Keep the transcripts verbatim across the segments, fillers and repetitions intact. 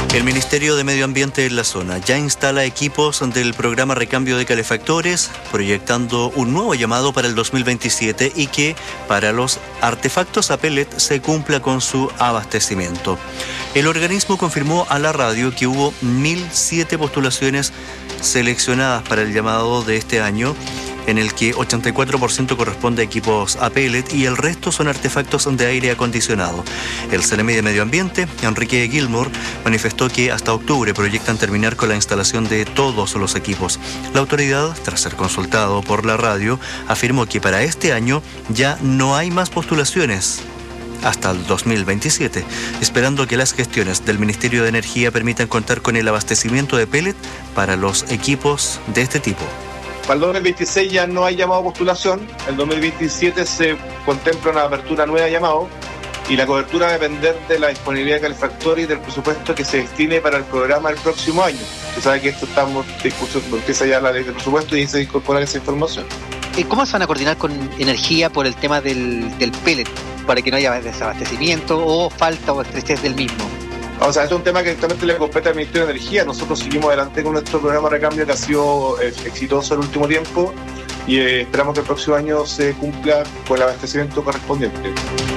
El Ministerio de Medio Ambiente en la zona ya instala equipos del programa Recambio de Calefactores, proyectando un nuevo llamado para el dos mil veintisiete y que para los artefactos a pellet se cumpla con su abastecimiento. El organismo confirmó a la radio que hubo mil siete postulaciones seleccionadas para el llamado de este año, en el que ochenta y cuatro por ciento corresponde a equipos a pellet y el resto son artefactos de aire acondicionado. El Ceremi de Medio Ambiente, Enrique Gilmore, manifestó que hasta octubre proyectan terminar con la instalación de todos los equipos. La autoridad, tras ser consultado por la radio, afirmó que para este año ya no hay más postulaciones hasta el dos mil veintisiete, esperando que las gestiones del Ministerio de Energía permitan contar con el abastecimiento de pellet para los equipos de este tipo. Para el dos mil veintiséis ya no hay llamado a postulación, el dos mil veintisiete se contempla una apertura nueva de llamado y la cobertura va a depender de la disponibilidad de calefactores y del presupuesto que se destine para el programa el próximo año. Se sabe que esto estamos discutiendo, empieza ya la ley de presupuesto y se incorpora esa información. ¿Cómo se van a coordinar con energía por el tema del, del pellet, para que no haya desabastecimiento o falta o estrechez del mismo? O sea, esto es un tema que directamente le compete al Ministerio de Energía. Nosotros seguimos adelante con nuestro programa de recambio que ha sido eh, exitoso en el último tiempo y eh, esperamos que el próximo año se cumpla con el abastecimiento correspondiente.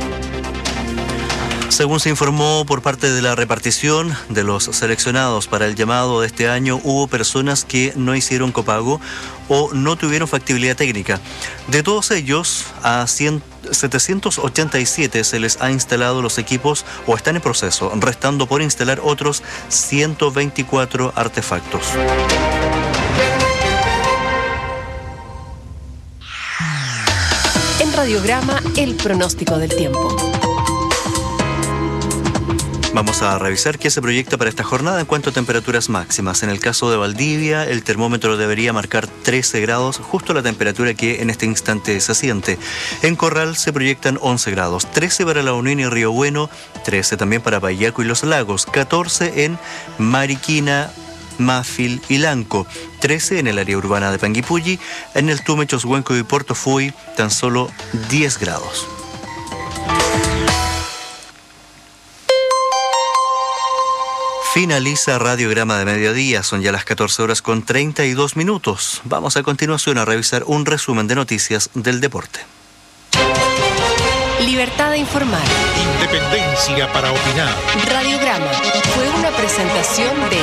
Según se informó por parte de la repartición de los seleccionados para el llamado de este año, hubo personas que no hicieron copago o no tuvieron factibilidad técnica. De todos ellos, a setecientos ochenta y siete se les ha instalado los equipos o están en proceso, restando por instalar otros ciento veinticuatro artefactos. En Radiograma, el pronóstico del tiempo. Vamos a revisar qué se proyecta para esta jornada en cuanto a temperaturas máximas. En el caso de Valdivia, el termómetro debería marcar trece grados, justo la temperatura que en este instante se siente. En Corral se proyectan once grados, trece para La Unión y Río Bueno, trece también para Payaco y Los Lagos, catorce en Mariquina, Mafil y Lanco, trece en el área urbana de Panguipulli, en el Tume, Choshuenco y Puerto Fui, tan solo diez grados. Finaliza Radiograma de Mediodía, son ya las catorce horas con treinta y dos minutos. Vamos a continuación a revisar un resumen de noticias del deporte. Libertad de informar. Independencia para opinar. Radiograma fue una presentación de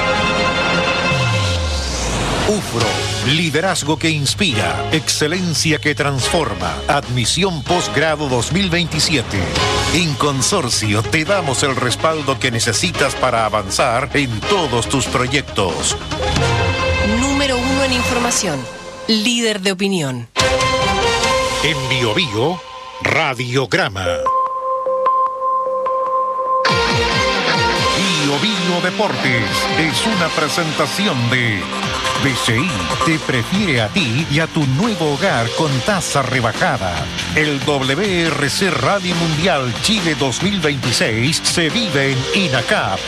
UFRO, liderazgo que inspira, excelencia que transforma. Admisión posgrado dos mil veintisiete. En Consorcio te damos el respaldo que necesitas para avanzar en todos tus proyectos. Número uno en información, líder de opinión. En Bio Bio, Radiograma. Bio Bio Deportes es una presentación de B C I te prefiere a ti y a tu nuevo hogar con tasa rebajada. El W R C Rally Mundial Chile dos mil veintiséis se vive en INACAP.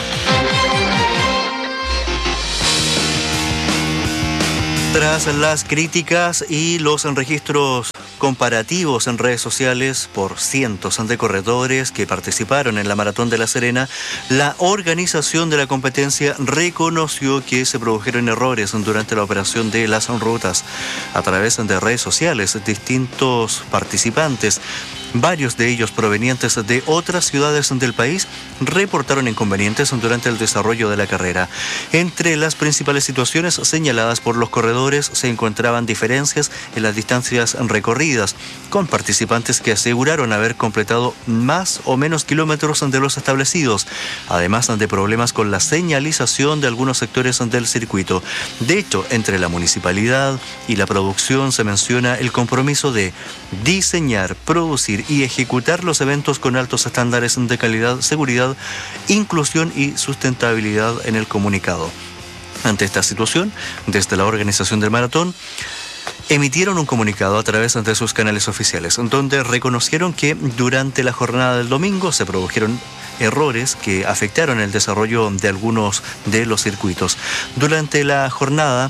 Tras las críticas y los registros comparativos en redes sociales por cientos de corredores que participaron en la Maratón de La Serena, la organización de la competencia reconoció que se produjeron errores durante la operación de las rutas. A través de redes sociales, distintos participantes, varios de ellos provenientes de otras ciudades del país, reportaron inconvenientes durante el desarrollo de la carrera. Entre las principales situaciones señaladas por los corredores se encontraban diferencias en las distancias recorridas, con participantes que aseguraron haber completado más o menos kilómetros de los establecidos, además de problemas con la señalización de algunos sectores del circuito. De hecho, entre la municipalidad y la producción se menciona el compromiso de diseñar, producir y ejecutar los eventos con altos estándares de calidad, seguridad, inclusión y sustentabilidad en el comunicado. Ante esta situación, desde la organización del maratón, emitieron un comunicado a través de sus canales oficiales, donde reconocieron que durante la jornada del domingo se produjeron errores que afectaron el desarrollo de algunos de los circuitos. Durante la jornada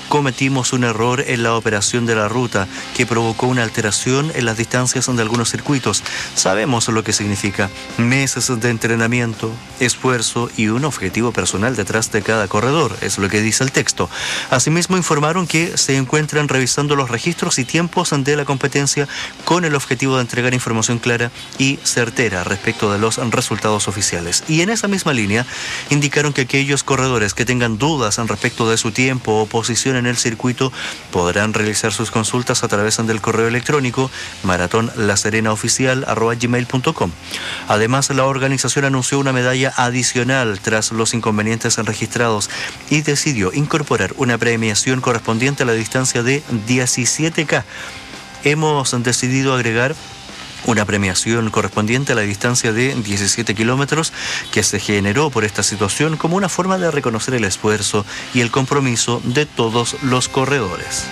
cometimos un error en la operación de la ruta que provocó una alteración en las distancias de algunos circuitos. Sabemos lo que significa. Meses de entrenamiento, esfuerzo y un objetivo personal detrás de cada corredor, es lo que dice el texto. Asimismo, informaron que se encuentran revisando los registros y tiempos de la competencia con el objetivo de entregar información clara y certera respecto de los resultados oficiales. Y en esa misma línea, indicaron que aquellos corredores que tengan dudas respecto de su tiempo o posición en el circuito podrán realizar sus consultas a través del correo electrónico maratonlaserenaoficial arroba gmail punto com. Además, la organización anunció una medalla adicional tras los inconvenientes registrados y decidió incorporar una premiación correspondiente a la distancia de diecisiete kilómetros. Hemos decidido agregar una premiación correspondiente a la distancia de diecisiete kilómetros que se generó por esta situación como una forma de reconocer el esfuerzo y el compromiso de todos los corredores.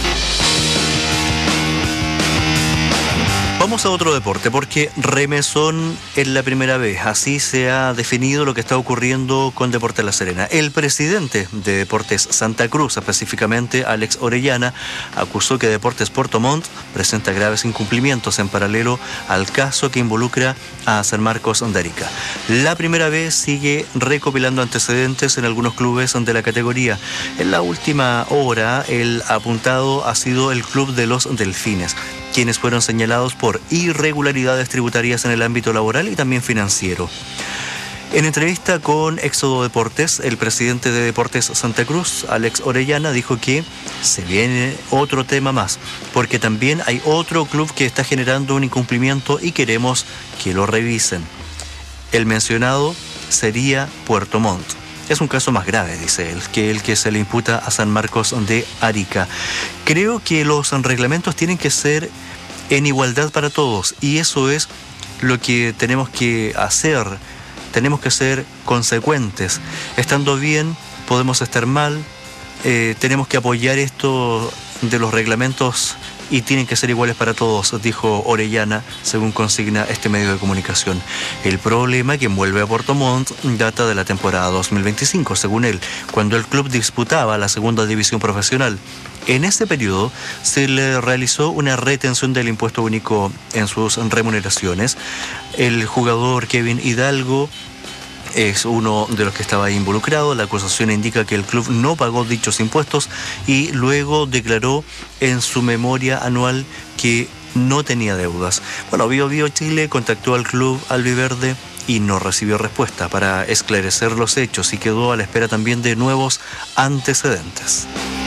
Vamos a otro deporte, porque remesón en la primera vez. Así se ha definido lo que está ocurriendo con Deportes La Serena. El presidente de Deportes Santa Cruz, específicamente Alex Orellana, acusó que Deportes Puerto Montt presenta graves incumplimientos en paralelo al caso que involucra a San Marcos de Arica. La primera vez sigue recopilando antecedentes en algunos clubes de la categoría. En la última hora, el apuntado ha sido el Club de los Delfines, quienes fueron señalados por irregularidades tributarias en el ámbito laboral y también financiero. En entrevista con Éxodo Deportes, el presidente de Deportes Santa Cruz, Alex Orellana, dijo que se viene otro tema más, porque también hay otro club que está generando un incumplimiento y queremos que lo revisen. El mencionado sería Puerto Montt. Es un caso más grave, dice él, que el que se le imputa a San Marcos de Arica. Creo que los reglamentos tienen que ser en igualdad para todos, y eso es lo que tenemos que hacer. Tenemos que ser consecuentes. Estando bien, podemos estar mal. Eh, tenemos que apoyar esto de los reglamentos y tienen que ser iguales para todos, dijo Orellana, según consigna este medio de comunicación. El problema que envuelve a Puerto Montt data de la temporada dos mil veinticinco, según él, cuando el club disputaba la segunda división profesional. En ese periodo se le realizó una retención del impuesto único en sus remuneraciones. El jugador Kevin Hidalgo es uno de los que estaba ahí involucrado. La acusación indica que el club no pagó dichos impuestos y luego declaró en su memoria anual que no tenía deudas. Bueno, Bio Bio Chile contactó al club albiverde y no recibió respuesta para esclarecer los hechos y quedó a la espera también de nuevos antecedentes.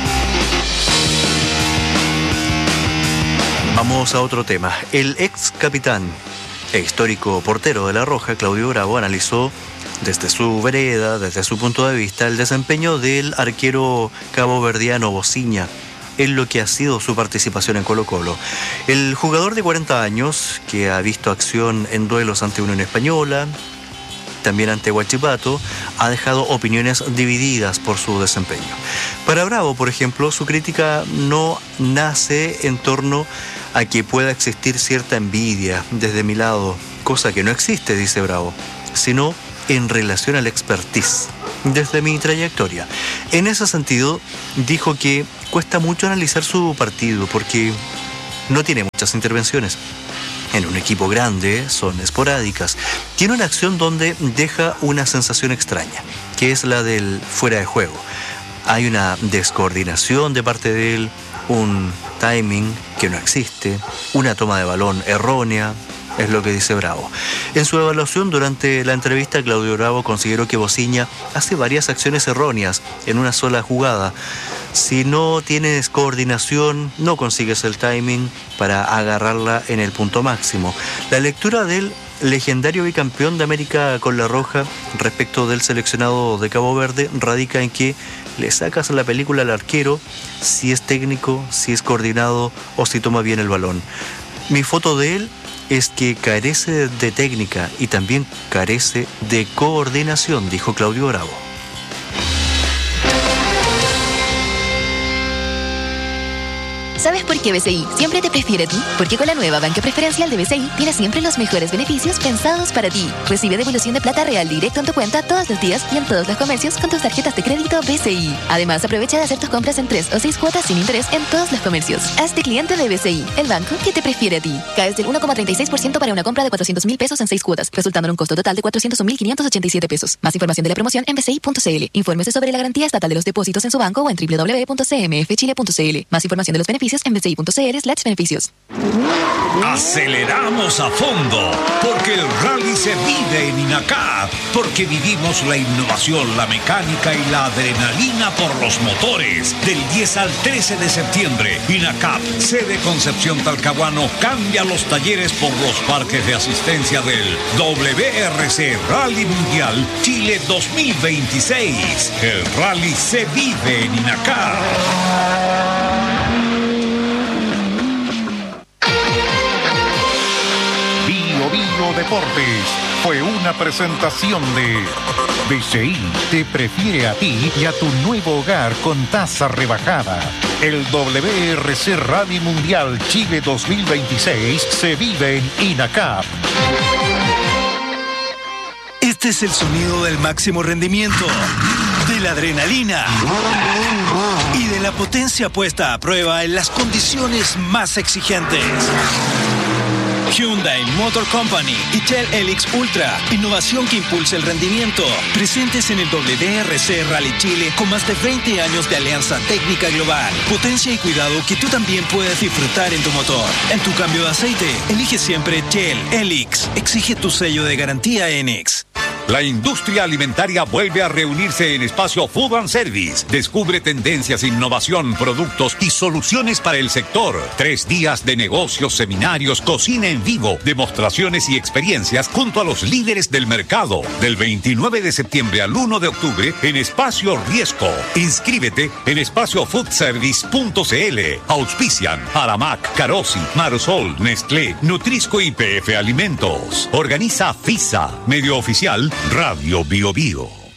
Vamos a otro tema. El ex capitán e histórico portero de La Roja, Claudio Bravo, analizó desde su vereda, desde su punto de vista, el desempeño del arquero caboverdiano Bociña en lo que ha sido su participación en Colo-Colo. El jugador de cuarenta años, que ha visto acción en duelos ante Unión Española, también ante Huachipato, ha dejado opiniones divididas por su desempeño. Para Bravo, por ejemplo, su crítica no nace en torno a que pueda existir cierta envidia desde mi lado, cosa que no existe, dice Bravo, sino en relación al expertise desde mi trayectoria. En ese sentido, dijo que cuesta mucho analizar su partido porque no tiene muchas intervenciones. En un equipo grande son esporádicas. Tiene una acción donde deja una sensación extraña, que es la del fuera de juego. Hay una descoordinación de parte de él, un timing que no existe, una toma de balón errónea, es lo que dice Bravo. En su evaluación durante la entrevista, Claudio Bravo consideró que Bociña hace varias acciones erróneas en una sola jugada. Si no tienes coordinación, no consigues el timing para agarrarla en el punto máximo. La lectura del legendario bicampeón de América con La Roja respecto del seleccionado de Cabo Verde radica en que le sacas la película al arquero si es técnico, si es coordinado o si toma bien el balón. Mi foto de él es que carece de técnica y también carece de coordinación, dijo Claudio Bravo. ¿Sabes por qué B C I siempre te prefiere a ti? Porque con la nueva banca preferencial de B C I tienes siempre los mejores beneficios pensados para ti. Recibe devolución de plata real directo en tu cuenta todos los días y en todos los comercios con tus tarjetas de crédito B C I. Además, aprovecha de hacer tus compras en tres o seis cuotas sin interés en todos los comercios. Hazte cliente de B C I, el banco que te prefiere a ti. Caes del uno coma treinta y seis por ciento para una compra de cuatrocientos mil pesos en seis cuotas, resultando en un costo total de cuatrocientos un mil quinientos ochenta y siete pesos. Más información de la promoción en b c i punto c l. Infórmese sobre la garantía estatal de los depósitos en su banco o en w w w punto c m f chile punto c l. Más información de los beneficios en b c i punto c l slash beneficios. Aceleramos a fondo, porque el rally se vive en INACAP, porque vivimos la innovación, la mecánica y la adrenalina por los motores. Del diez al trece de septiembre, INACAP, sede Concepción Talcahuano, cambia los talleres por los parques de asistencia del W R C Rally Mundial Chile dos mil veintiséis. El rally se vive en INACAP. Bio Bio Deportes fue una presentación de B C I te prefiere a ti y a tu nuevo hogar con tasa rebajada. El W R C Rally Mundial Chile dos mil veintiséis se vive en INACAP. Este es el sonido del máximo rendimiento, de la adrenalina y de la potencia puesta a prueba en las condiciones más exigentes. Hyundai Motor Company y Shell Helix Ultra, innovación que impulsa el rendimiento. Presentes en el W R C Rally Chile con más de veinte años de alianza técnica global. Potencia y cuidado que tú también puedes disfrutar en tu motor. En tu cambio de aceite, elige siempre Shell Helix. Exige tu sello de garantía Enix. La industria alimentaria vuelve a reunirse en Espacio Food and Service. Descubre tendencias, innovación, productos y soluciones para el sector. Tres días de negocios, seminarios, cocina en vivo, demostraciones y experiencias junto a los líderes del mercado. Del veintinueve de septiembre al uno de octubre en Espacio Riesco. Inscríbete en espacio food service punto c l. Auspician Aramac, Carosi, Marsol, Nestlé, Nutrisco y P F Alimentos. Organiza FISA, medio oficial Radio Bio Bio.